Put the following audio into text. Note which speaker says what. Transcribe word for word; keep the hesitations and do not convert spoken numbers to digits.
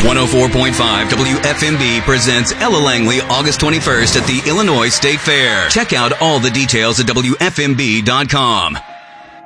Speaker 1: one oh four point five W F M B presents Ella Langley August twenty-first at the Illinois State Fair. Check out all the details at W F M B dot com.